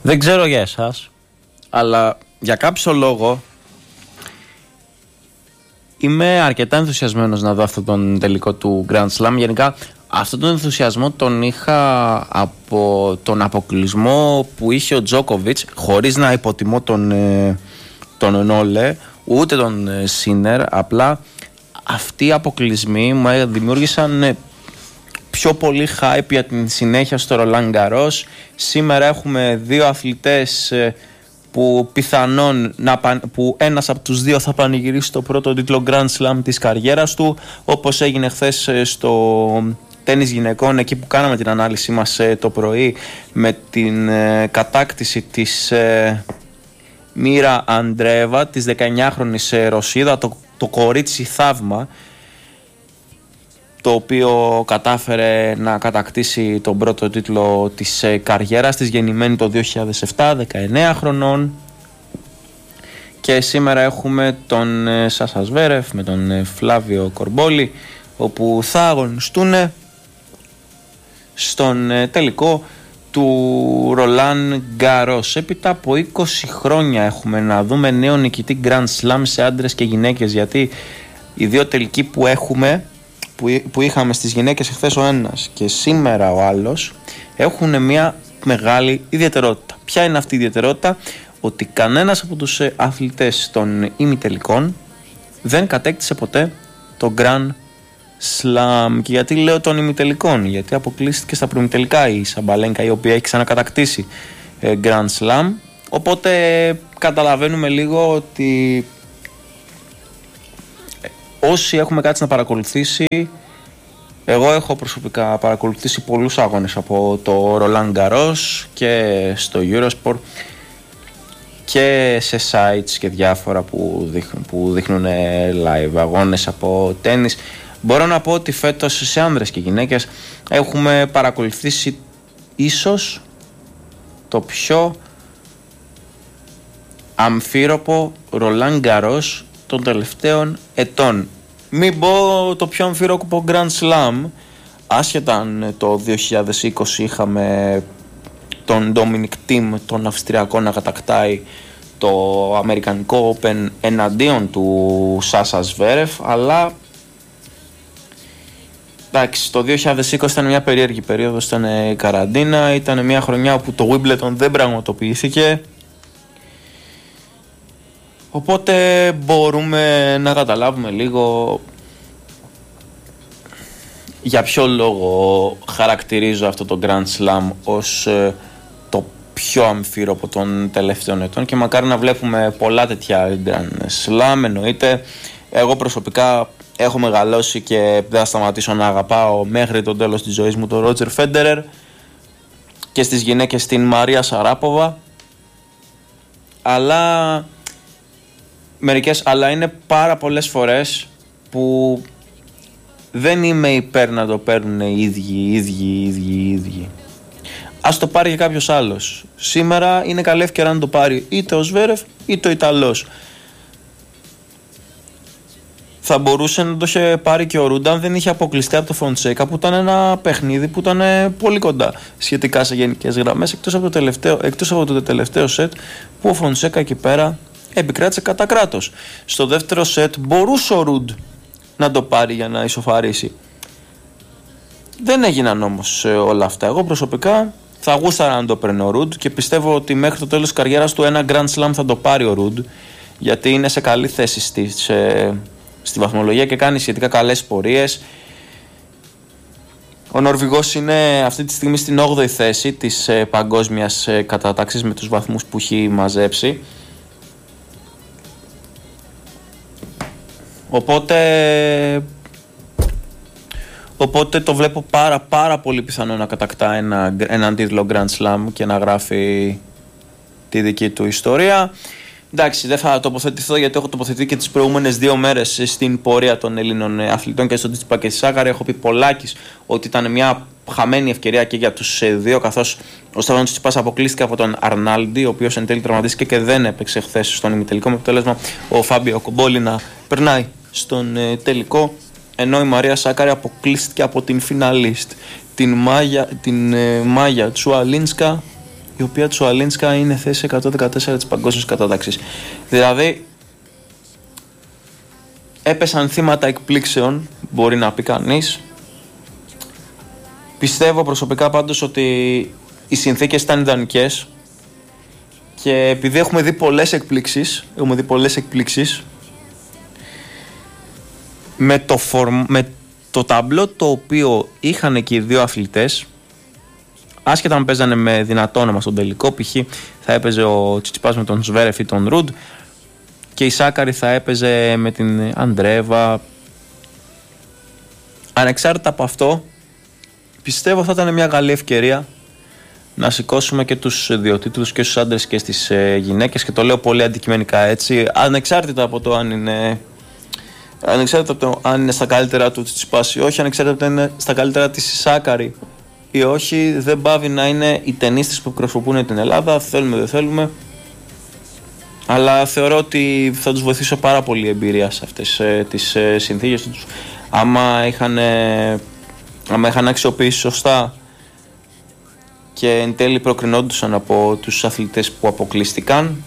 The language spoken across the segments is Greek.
Δεν ξέρω για εσάς, αλλά για κάποιο λόγο είμαι αρκετά ενθουσιασμένος να δω αυτόν τον τελικό του Grand Slam. Γενικά αυτόν τον ενθουσιασμό τον είχα από τον αποκλεισμό που είχε ο Τζόκοβιτς, χωρίς να υποτιμώ τον Νόλε ούτε τον Σίνερ. Απλά αυτοί οι αποκλεισμοί μου δημιούργησαν πιο πολύ hype για την συνέχεια στο Ρολάν Γκαρός. Σήμερα έχουμε δύο αθλητές που πιθανόν που ένας από τους δύο θα πανηγυρίσει το πρώτο τίτλο Grand Slam της καριέρας του, όπως έγινε χθες στο τένις γυναικών, εκεί που κάναμε την ανάλυση μας το πρωί με την κατάκτηση της Μίρα Αντρέβα, της 19χρονης Ρωσίδα, το κορίτσι θαύμα, το οποίο κατάφερε να κατακτήσει τον πρώτο τίτλο της καριέρας της, γεννημένη το 2007, 19 χρονών. Και σήμερα έχουμε τον Σάσα Σβέρεφ με τον Φλάβιο Κορμπόλη, όπου θα αγωνιστούν στον τελικό του Ρολάν Γκαρός. Έπειτα από 20 χρόνια έχουμε να δούμε νέο νικητή Grand Slam σε άντρες και γυναίκες, γιατί οι δύο τελικοί που είχαμε στις γυναίκες χθες ο ένας και σήμερα ο άλλος έχουν μια μεγάλη ιδιαιτερότητα. Ποια είναι αυτή η ιδιαιτερότητα? Ότι κανένας από τους αθλητές των ημιτελικών δεν κατέκτησε ποτέ το Grand Slam. Και γιατί λέω των ημιτελικών? Γιατί αποκλείστηκε στα προημιτελικά η Σαμπαλένκα, η οποία έχει ξανακατακτήσει Grand Slam. Οπότε καταλαβαίνουμε λίγο ότι όσοι έχουμε κάτι να παρακολουθήσει, εγώ έχω προσωπικά παρακολουθήσει πολλούς αγώνες από το Roland Garros και στο Eurosport και σε sites και διάφορα που δείχνουν live αγώνες από τένις. Μπορώ να πω ότι φέτος σε άνδρες και γυναίκες έχουμε παρακολουθήσει ίσως το πιο αμφίροπο Roland Garros των τελευταίων ετών. Μην πω το πιο αμφίροπο Grand Slam, άσχετα αν το 2020 είχαμε τον Dominic Thiem, τον Αυστριακό, να κατακτάει το Αμερικανικό Open εναντίον του Σάσα Σβέρεφ, αλλά εντάξει, το 2020 ήταν μια περίεργη περίοδος, ήταν καραντίνα, ήταν μια χρονιά όπου το Wimbledon δεν πραγματοποιήθηκε. Οπότε μπορούμε να καταλάβουμε λίγο για ποιο λόγο χαρακτηρίζω αυτό το Grand Slam ως το πιο αμφίροπο των τελευταίων ετών, και μακάρι να βλέπουμε πολλά τέτοια Grand Slam. Εννοείται, εγώ προσωπικά έχω μεγαλώσει και δεν θα σταματήσω να αγαπάω μέχρι το τέλος της ζωής μου τον Ρότζερ Φέντερερ, και στις γυναίκες την Μαρία Σαράποβα, αλλά είναι πάρα πολλές φορές που δεν είμαι υπέρ να το παίρνουν οι ίδιοι. Ας το πάρει και κάποιος άλλος. Σήμερα είναι καλή ευκαιρία να το πάρει είτε ο Σβέρεφ είτε ο Ιταλός. Θα μπορούσε να το είχε πάρει και ο Ρούντα αν δεν είχε αποκλειστεί από το Φοντσέκα, που ήταν ένα παιχνίδι που ήταν πολύ κοντά σχετικά σε γενικές γραμμές, εκτός από το τελευταίο σετ που ο Φοντσέκα εκεί πέρα επικράτησε κατά κράτος. Στο δεύτερο σετ μπορούσε ο Ρουντ να το πάρει για να ισοφαρίσει. Δεν έγιναν όμως όλα αυτά. Εγώ προσωπικά θα γούσταρα να το παίρνει ο Ρουντ, και πιστεύω ότι μέχρι το τέλος της καριέρας του ένα Grand Slam θα το πάρει ο Ρουντ, γιατί είναι σε καλή θέση στη βαθμολογία και κάνει σχετικά καλές πορείες. Ο Νορβηγός είναι αυτή τη στιγμή στην 8η θέση της παγκόσμιας κατάταξης με τους βαθμούς που έχει μαζέψει. Οπότε το βλέπω πάρα πολύ πιθανό να κατακτά έναν τίτλο Grand Slam και να γράφει τη δική του ιστορία. Εντάξει, δεν θα τοποθετηθώ, γιατί έχω τοποθετηθεί και τις προηγούμενες 2 μέρες στην πορεία των Ελλήνων αθλητών και στον Τσιτσιπά και στη Σάκαρη. Έχω πει πολλάκις ότι ήταν μια χαμένη ευκαιρία και για τους δύο, καθώς ο Στέφανος Τσιτσιπάς αποκλείστηκε από τον Αρνάλντι, ο οποίος εν τέλει τραυματίστηκε και δεν έπαιξε χθες στον ημιτελικό, με αποτέλεσμα ο Φάμπιο Κομπόλη να περνάει στον τελικό, ενώ η Μαρία Σάκαρη αποκλείστηκε από την φιναλίστ, την Μάγια Τσουαλίνσκα, η οποία Τσουαλίνσκα είναι θέση 114 της παγκόσμιας κατάταξης. Δηλαδή έπεσαν θύματα εκπλήξεων, μπορεί να πει κανείς. Πιστεύω προσωπικά πάντως ότι οι συνθήκες ήταν ιδανικές και επειδή έχουμε δει πολλές εκπλήξεις με το ταμπλό το οποίο είχαν και οι δύο αθλητές, άσχετα αν παίζανε με δυνατό όνομα στον τελικό, π.χ. θα έπαιζε ο Τσιτσιπάς με τον Σβέρεφ ή τον Ρουντ και η Σάκαρη θα έπαιζε με την Αντρέβα. Ανεξάρτητα από αυτό, πιστεύω θα ήταν μια καλή ευκαιρία να σηκώσουμε και τους δύο τίτλους και στους άντρες και στις γυναίκες, και το λέω πολύ αντικειμενικά έτσι, ανεξάρτητα από το αν είναι στα καλύτερα του Τσιτσιπάς ή όχι, ανεξάρτητα από το αν είναι στα καλύτερα της Σάκαρη ή όχι, δεν πάβει να είναι οι ταινίστες που εκπροσωπούν την Ελλάδα, θέλουμε δεν θέλουμε, αλλά θεωρώ ότι θα τους βοηθήσει πάρα πολύ η εμπειρία σε αυτές τις συνθήκες τους. Άμα είχαν αξιοποιήσει σωστά και εν τέλει προκρινόντουσαν από τους αθλητές που αποκλείστηκαν,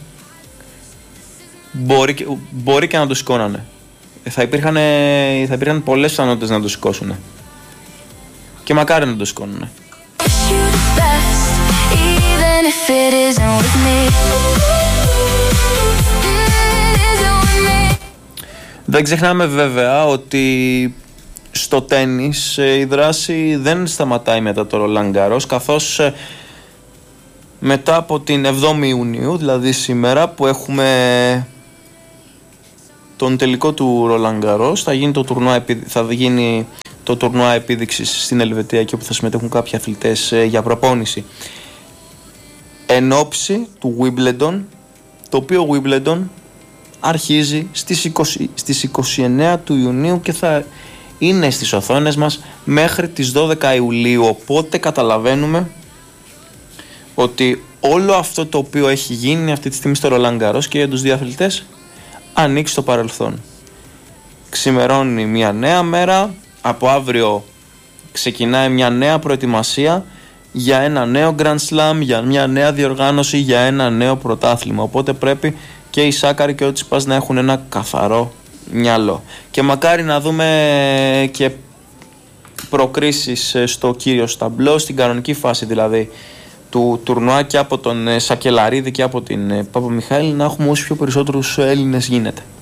μπορεί και να το σηκώνανε. Θα υπήρχαν πολλές πιθανότητες να το σηκώσουν. Και μακάρι να το σηκώνουνε. Δεν ξεχνάμε βέβαια ότι στο τένις η δράση δεν σταματάει μετά το Ρολάν Γκαρός, καθώς μετά από την 7η Ιουνίου, δηλαδή σήμερα που έχουμε τον τελικό του Ρολάν Γκαρός, θα γίνει το τουρνουά επίδειξης στην Ελβετία, εκεί όπου θα συμμετέχουν κάποιοι αθλητές για προπόνηση εν όψη του Wimbledon, το οποίο Wimbledon αρχίζει στις 29 του Ιουνίου και θα είναι στις οθόνες μας μέχρι τις 12 Ιουλίου, οπότε καταλαβαίνουμε ότι όλο αυτό το οποίο έχει γίνει αυτή τη στιγμή στο Ρολάν Γκαρός και για τους δύο αθλητές ανοίξει στο παρελθόν. Ξημερώνει μια νέα μέρα, από αύριο ξεκινάει μια νέα προετοιμασία για ένα νέο Grand Slam, για μια νέα διοργάνωση, για ένα νέο πρωτάθλημα, οπότε πρέπει και η Σάκαρη και ο Τσιτσιπάς να έχουν ένα καθαρό μυαλό και μακάρι να δούμε και προκρίσεις στο κύριο ταμπλό, στην κανονική φάση δηλαδή του τουρνουά, και από τον Σακελαρίδη και από την Παπαμιχαήλ, να έχουμε όσο πιο περισσότερους Έλληνες γίνεται.